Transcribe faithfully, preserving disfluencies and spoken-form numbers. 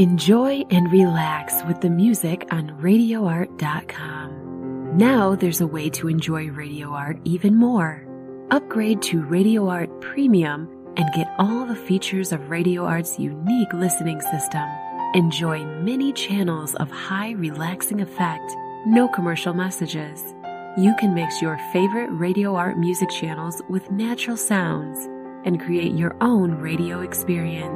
Enjoy and relax with the music on radio art dot com. Now there's a way to enjoy Radio Art even more. Upgrade to Radio Art Premium and get all the features of Radio Art's unique listening system. Enjoy many channels of high relaxing effect, no commercial messages. You can mix your favorite Radio Art music channels with natural sounds and create your own radio experience.